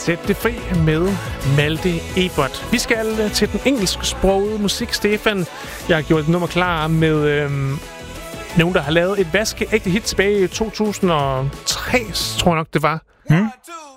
Sæt det fri med Malte Ebert. Vi skal til den engelsksprogede musik, Stefan. Jeg har gjort et nummer klar med nogen, der har lavet et vaskeægte hit tilbage i 2003, tror jeg nok det var.